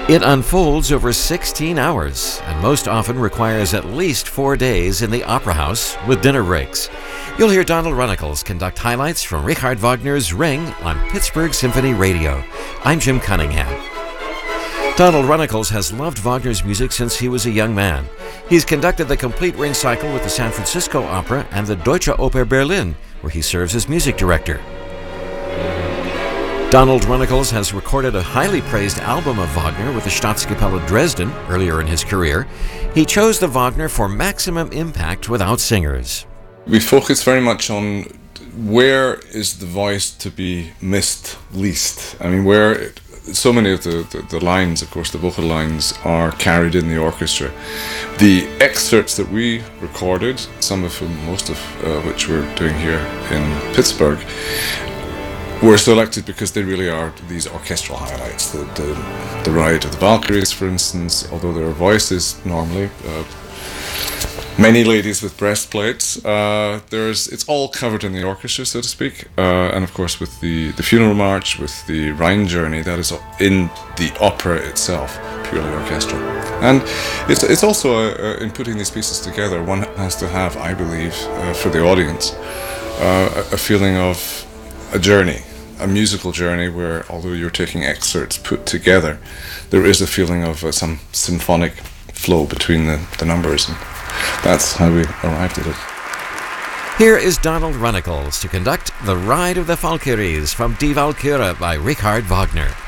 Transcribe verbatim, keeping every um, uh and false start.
It unfolds over sixteen hours and most often requires at least four days in the Opera House with dinner breaks. You'll hear Donald Runnicles conduct highlights from Richard Wagner's Ring on Pittsburgh Symphony Radio. I'm Jim Cunningham. Donald Runnicles has loved Wagner's music since he was a young man. He's conducted the complete Ring cycle with the San Francisco Opera and the Deutsche Oper Berlin, where he serves as music director. Donald Runnicles has recorded a highly praised album of Wagner with the Staatskapelle Dresden earlier in his career. He chose the Wagner for maximum impact without singers. We focus very much on where is the voice to be missed least. I mean, where it, so many of the, the, the lines, of course, the vocal lines are carried in the orchestra. The excerpts that we recorded, some of whom, most of uh, which we're doing here in Pittsburgh, were selected because they really are these orchestral highlights. The, the, the Ride of the Valkyries, for instance, although there are voices normally, uh, many ladies with breastplates, uh, there's it's all covered in the orchestra, so to speak. Uh, and of course with the, the Funeral March, with the Rhine Journey, that is in the opera itself, purely orchestral. And it's, it's also, uh, in putting these pieces together, one has to have, I believe, uh, for the audience, uh, a feeling of a journey, a musical journey where, although you're taking excerpts put together, there is a feeling of uh, some symphonic flow between the, the numbers, and that's how we arrived at it. Here is Donald Runnicles to conduct The Ride of the Valkyries from Die Walküre by Richard Wagner.